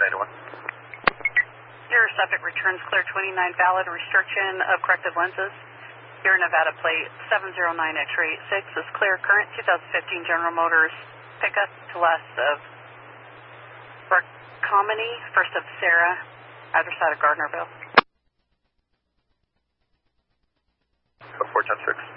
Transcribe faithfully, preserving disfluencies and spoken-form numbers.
Beta one. Your subject returns clear twenty-nine, valid restriction of corrective lenses. Your Nevada plate seven zero nine X-ray eight six is clear. Current twenty fifteen General Motors pickup to west of Bracomany, first of Sarah, either side of Gardnerville. four ten six.